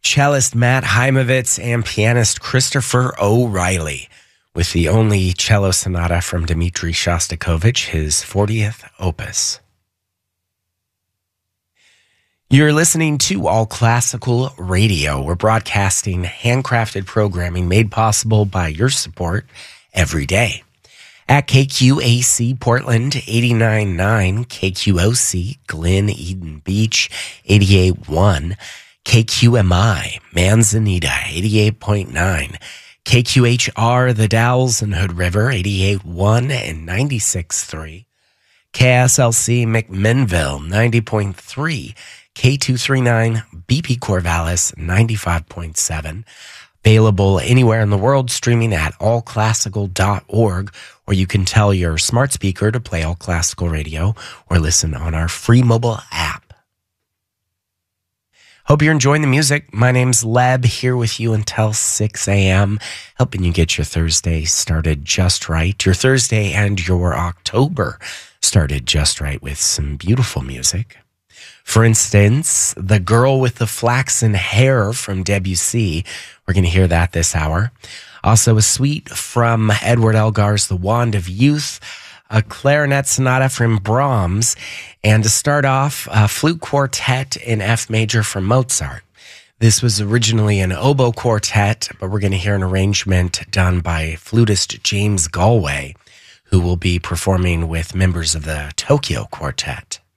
cellist Matt Heimovitz and pianist Christopher O'Reilly with the only cello sonata from Dmitri Shostakovich, his 40th opus. You're listening to All Classical Radio. We're broadcasting handcrafted programming made possible by your support every day. At KQAC Portland 89.9, KQOC Glen Eden Beach 88.1, KQMI Manzanita 88.9, KQHR The Dalles and Hood River 88.1 and 96.3, KSLC McMinnville 90.3, K239 BP Corvallis 95.7, available anywhere in the world, streaming at allclassical.org, or you can tell your smart speaker to play All Classical Radio or listen on our free mobile app. Hope you're enjoying the music. My name's Leb, here with you until 6 a.m., helping you get your Thursday started just right. Your Thursday and your October started just right with some beautiful music. For instance, The Girl with the Flaxen Hair from Debussy. We're going to hear that this hour. Also a suite from Edward Elgar's The Wand of Youth, a clarinet sonata from Brahms, and to start off, a flute quartet in F major from Mozart. This was originally an oboe quartet, but we're going to hear an arrangement done by flutist James Galway, who will be performing with members of the Tokyo Quartet.